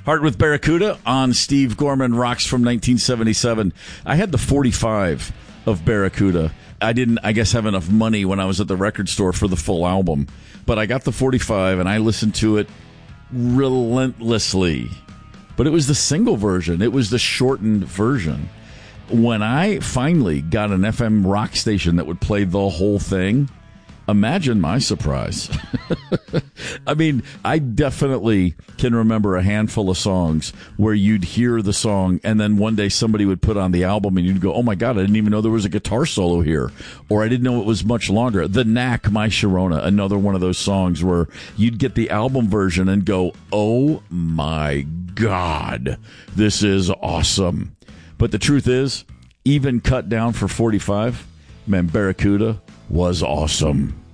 Heart with Barracuda on Steve Gorman Rocks from 1977. I had the 45 of Barracuda. I didn't, I guess, have enough money when I was at the record store for the full album. But I got the 45 and I listened to it relentlessly. But it was the single version. It was the shortened version. When I finally got an FM rock station that would play the whole thing, imagine my surprise. I mean, I definitely can remember a handful of songs where you'd hear the song and then one day somebody would put on the album and you'd go, oh my God, I didn't even know there was a guitar solo here. Or I didn't know it was much longer. The Knack, My Sharona, another one of those songs where you'd get the album version and go, oh my God, this is awesome. But the truth is, even cut down for 45, man, Barracuda was awesome.